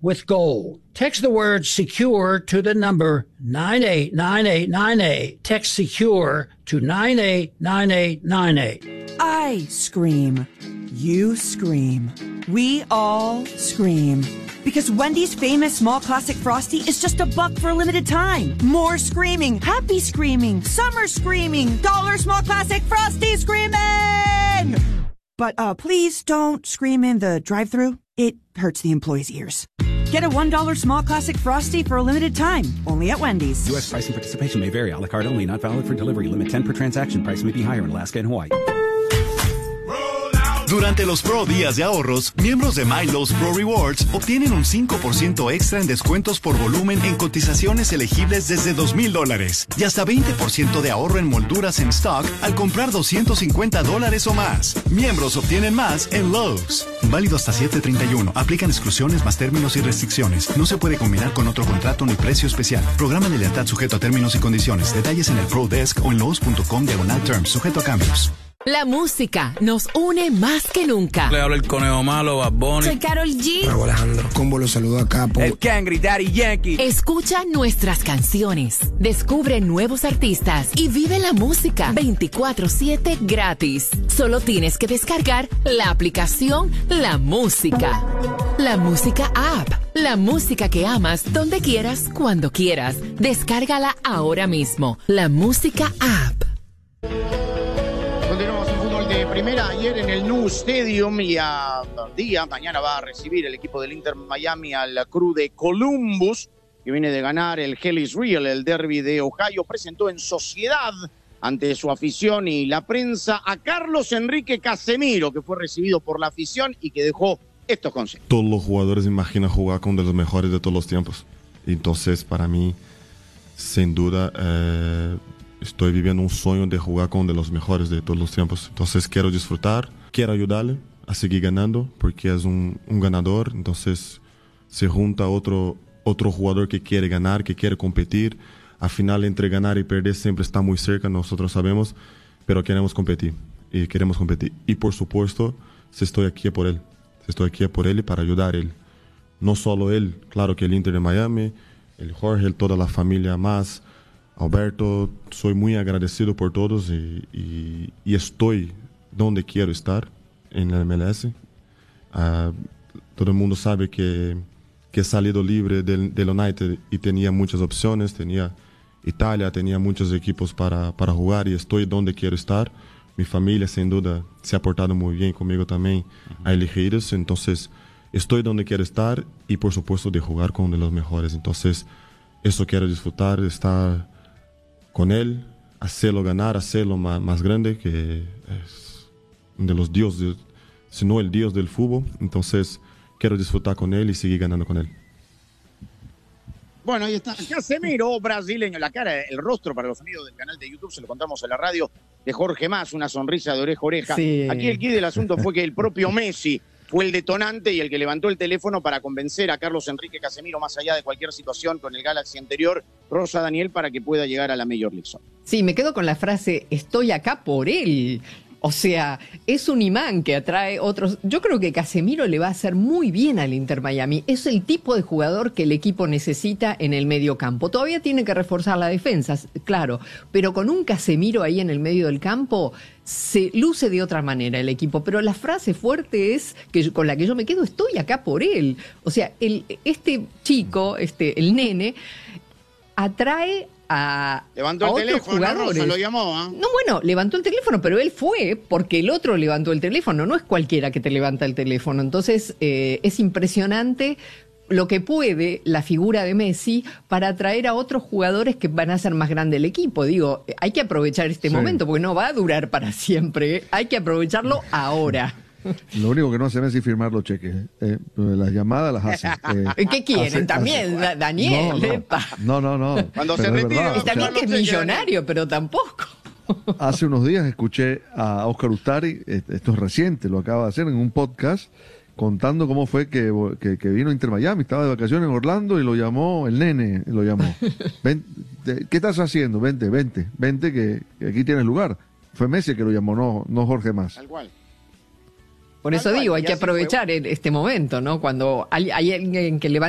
with gold. Text the word secure to the number 989898. Text secure to 989898. I scream. You scream. We all scream. Because Wendy's famous small classic Frosty is just $1 for a limited time. More screaming, happy screaming, summer screaming, dollar small classic Frosty screaming! But please don't scream in the drive-thru. It hurts the employees' ears. Get a $1 small classic Frosty for a limited time, only at Wendy's. U.S. price and participation may vary. A la carte only, not valid for delivery. Limit 10 per transaction. Price may be higher in Alaska and Hawaii. Durante los Pro Días de Ahorros, miembros de MyLowe's Pro Rewards obtienen un 5% extra en descuentos por volumen en cotizaciones elegibles desde $2,000 y hasta 20% de ahorro en molduras en stock al comprar $250 o más. Miembros obtienen más en Lowe's. Válido hasta 7/31. Aplican exclusiones más términos y restricciones. No se puede combinar con otro contrato ni precio especial. Programa de lealtad sujeto a términos y condiciones. Detalles en el Pro Desk o en lowes.com/terms. Sujeto a cambios. La música nos une más que nunca. Le habla el conejo malo, Bad Bunny. Soy Karol G. Raúl Alejandro. Combo lo saluda acá. El Cangri, Daddy Yankee. Escucha nuestras canciones. Descubre nuevos artistas y vive la música 24/7 gratis. Solo tienes que descargar la aplicación La Música. La Música App. La música que amas donde quieras, cuando quieras. Descárgala ahora mismo. La Música App. Continuamos en fútbol de primera. Ayer en el Nou Stadium y mañana va a recibir el equipo del Inter Miami al Crew de Columbus, que viene de ganar el Hell is Real, el derby de Ohio. Presentó en sociedad ante su afición y la prensa a Carlos Enrique Casemiro, que fue recibido por la afición y que dejó estos consejos. Todos los jugadores imaginan jugar con uno de los mejores de todos los tiempos. Entonces, para mí, sin duda, estoy viviendo un sueño de jugar con uno de los mejores de todos los tiempos. Entonces, quiero disfrutar, quiero ayudarle a seguir ganando, porque es un ganador. Entonces, se junta otro jugador que quiere ganar, que quiere competir. Al final, entre ganar y perder siempre está muy cerca, nosotros sabemos, pero queremos competir. Y por supuesto, estoy aquí por él. Estoy aquí por él y para ayudar a él. No solo él, claro que el Inter de Miami, el Jorge, toda la familia más, Alberto, soy muy agradecido por todos y estoy donde quiero estar, en la MLS. Todo el mundo sabe que he salido libre del United y tenía muchas opciones, tenía Italia, tenía muchos equipos para jugar y estoy donde quiero estar. Mi familia, sin duda, se ha portado muy bien conmigo también a elegirlos. Entonces, estoy donde quiero estar y, por supuesto, de jugar con uno de los mejores. Entonces, eso quiero disfrutar, estar con él, hacerlo ganar, hacerlo más grande, que es uno de los dioses, si no el dios del fútbol. Entonces, quiero disfrutar con él y seguir ganando con él. Bueno, ahí está Casemiro, brasileño, la cara, el rostro para los amigos del canal de YouTube, se lo contamos en la radio, de Jorge Mas, una sonrisa de oreja a oreja. Sí. Aquí el quid del asunto fue que el propio Messi fue el detonante y el que levantó el teléfono para convencer a Carlos Enrique Casemiro, más allá de cualquier situación con el Galaxy anterior, Rosa Daniel, para que pueda llegar a la Major League Soccer. Sí, me quedo con la frase, estoy acá por él. O sea, es un imán que atrae otros. Yo creo que Casemiro le va a hacer muy bien al Inter Miami. Es el tipo de jugador que el equipo necesita en el medio campo. Todavía tiene que reforzar la defensa, claro, pero con un Casemiro ahí en el medio del campo se luce de otra manera el equipo. Pero la frase fuerte es con la que yo me quedo, estoy acá por él. O sea, este chico, el nene, atrae levantó el teléfono, jugadores. Rosa, lo llamó, ¿eh? No, bueno, levantó el teléfono, pero él fue porque el otro levantó el teléfono. No es cualquiera que te levanta el teléfono. Entonces, es impresionante lo que puede la figura de Messi para atraer a otros jugadores que van a hacer más grande el equipo. Digo, hay que aprovechar este momento porque no va a durar para siempre. Hay que aprovecharlo ahora. Lo único que no hace Messi es firmar los cheques. Las llamadas las hace. ¿Qué quieren? También, Daniel. No. Cuando se retire. Está bien que es millonario, pero tampoco. Hace unos días escuché a Oscar Ustari, esto es reciente, lo acaba de hacer en un podcast, contando cómo fue que vino a Inter Miami, estaba de vacaciones en Orlando y lo llamó, el nene lo llamó. ¿Qué estás haciendo? Vente, que aquí tienes lugar. Fue Messi que lo llamó, no Jorge Mas. Tal cual. Por eso digo, hay que aprovechar este momento, ¿no? Cuando hay alguien que levanta